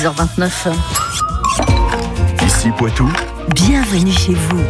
10h29. Ici Poitou. Bienvenue chez vous.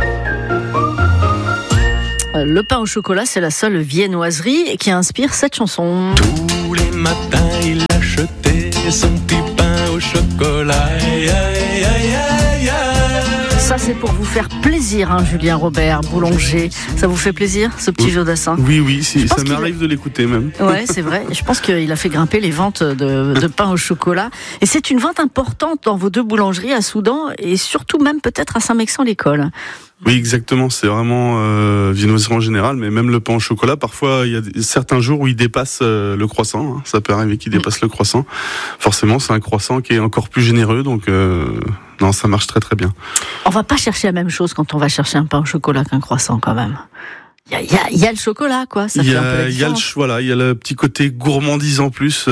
Le pain au chocolat, c'est la seule viennoiserie qui inspire cette chanson. Tous les matins, il achetait son petit pain au chocolat. Aïe, aïe, aïe, aïe, aïe. Ça, c'est pour vous faire plaisir, hein, Julien Robert, boulanger. Ça vous fait plaisir, ce petit Jodassin? Oui, ça m'arrive de l'écouter même. Ouais, c'est vrai. Je pense qu'il a fait grimper les ventes de pain au chocolat. Et c'est une vente importante dans vos deux boulangeries à Soudan et surtout même peut-être à Saint-Mexant-l'École. Oui, exactement. C'est vraiment viennoiserie en général, mais même le pain au chocolat, parfois, il y a certains jours où il dépasse le croissant. Hein. Ça peut arriver qu'il dépasse le croissant. Forcément, c'est un croissant qui est encore plus généreux, donc non, ça marche très très bien. On va pas chercher la même chose quand on va chercher un pain au chocolat qu'un croissant, quand même. Il y a le chocolat, quoi. Ça fait un peu la différence. Il y a le petit côté gourmandise en plus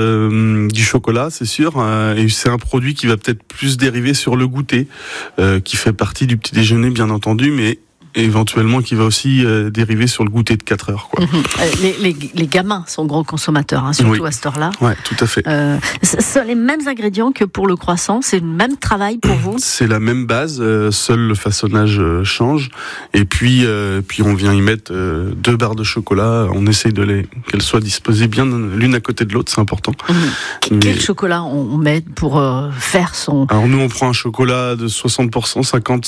du chocolat, c'est sûr. Et c'est un produit qui va peut-être plus dériver sur le goûter, qui fait partie du petit déjeuner, bien entendu, mais éventuellement qui va aussi dériver sur le goûter de 4 heures, quoi. Les gamins sont gros consommateurs, hein, surtout à cette heure-là. Ouais, tout à fait. Ce sont les mêmes ingrédients que pour le croissant, c'est le même travail pour vous? C'est la même base, seul le façonnage change. Et puis on vient y mettre 2 barres de chocolat. On essaye qu'elles soient disposées bien l'une à côté de l'autre, c'est important. Quel chocolat on met pour faire son... Alors nous, on prend un chocolat de 60%,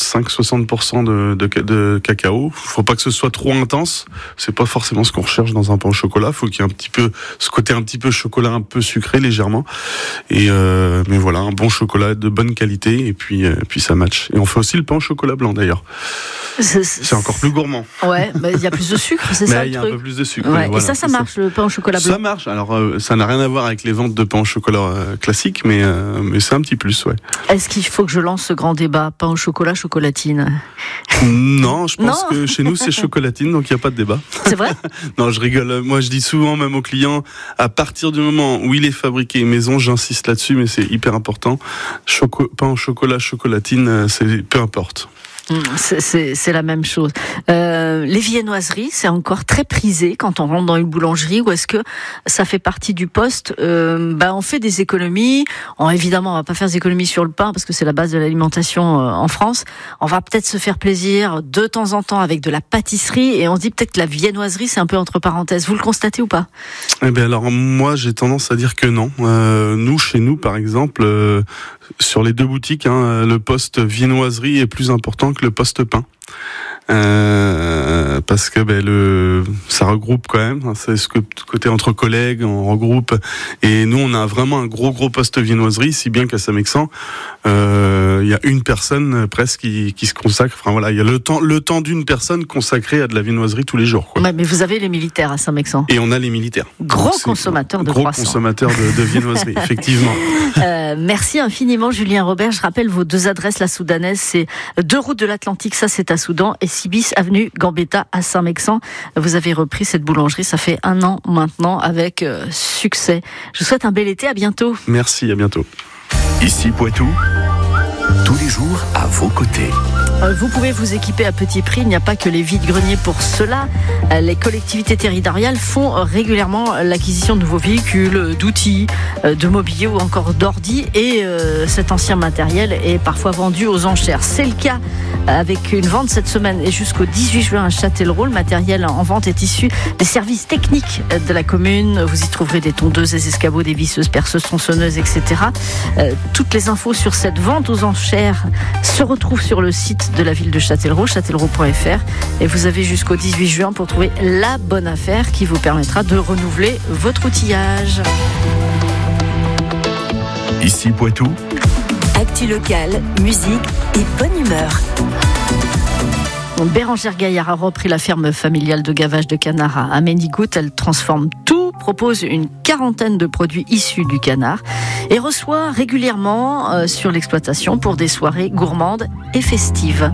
55-60% de cacao. Faut pas que ce soit trop intense. C'est pas forcément ce qu'on recherche dans un pain au chocolat. Faut qu'il y ait un petit peu ce côté un petit peu chocolat, un peu sucré légèrement. Et mais voilà, un bon chocolat de bonne qualité. Et puis ça match. Et on fait aussi le pain au chocolat blanc d'ailleurs. C'est encore plus gourmand. Ouais, il y a plus de sucre, c'est ça le truc. Il y a un peu plus de sucre. Ouais, voilà, et ça marche, le pain au chocolat blanc. Ça marche. Alors ça n'a rien à voir avec les ventes de pain au chocolat classique, mais c'est un petit plus, ouais. Est-ce qu'il faut que je lance ce grand débat, pain au chocolat, chocolatine? Non, je pense que chez nous c'est chocolatine, donc il n'y a pas de débat. C'est vrai? Non, je rigole. Moi, je dis souvent même aux clients, à partir du moment où il est fabriqué maison, j'insiste là-dessus, mais c'est hyper important. Pain au chocolat, chocolatine, c'est peu importe. C'est la même chose. Les viennoiseries, c'est encore très prisé quand on rentre dans une boulangerie, ou est-ce que ça fait partie du poste? On fait des économies. Évidemment, on va pas faire des économies sur le pain parce que c'est la base de l'alimentation en France. On va peut-être se faire plaisir de temps en temps avec de la pâtisserie, et on se dit peut-être que la viennoiserie, c'est un peu entre parenthèses. Vous le constatez ou pas? Eh bien, alors moi, j'ai tendance à dire que non. Chez nous, par exemple, sur les 2 boutiques, le poste viennoiserie est plus important que le poste pain. Parce que ça regroupe quand même, c'est ce côté entre collègues, on regroupe, et nous on a vraiment un gros poste viennoiserie, si bien qu'à Saint-Mexant il y a une personne presque qui se consacre, enfin voilà, il y a le temps d'une personne consacrée à de la viennoiserie tous les jours, quoi. Ouais, mais vous avez les militaires à Saint-Mexant. Et on a les militaires. Gros consommateurs de croissants. Gros consommateurs de viennoiserie, effectivement. Merci infiniment Julien Robert. Je rappelle vos 2 adresses, la soudanaise, c'est 2 routes de l'Atlantique, ça c'est à Soudan, et 6 bis avenue Gambetta à Saint-Mexant. Vous avez repris cette boulangerie, ça fait 1 an maintenant, avec succès. Je vous souhaite un bel été, à bientôt. Merci, à bientôt. Ici Poitou, tous les jours à vos côtés. Vous pouvez vous équiper à petit prix, il n'y a pas que les vides-greniers pour cela. Les collectivités territoriales font régulièrement l'acquisition de nouveaux véhicules, d'outils, de mobilier ou encore d'ordi, et cet ancien matériel est parfois vendu aux enchères. C'est le cas avec une vente cette semaine et jusqu'au 18 juin à Châtellerault. Le matériel en vente est issu des services techniques de la commune. Vous y trouverez des tondeuses, des escabeaux, des visseuses, perceuses, tronçonneuses, etc. Toutes les infos sur cette vente aux enchères se retrouvent sur le site de la ville de Châtellerault, châtellerault.fr, et vous avez jusqu'au 18 juin pour trouver la bonne affaire qui vous permettra de renouveler votre outillage. Ici Poitou. Actu locale, musique et bonne humeur. Bérangère Gaillard a repris la ferme familiale de gavage de canard à Ménigout. Elle transforme tout, propose une 40aine de produits issus du canard et reçoit régulièrement sur l'exploitation pour des soirées gourmandes et festives.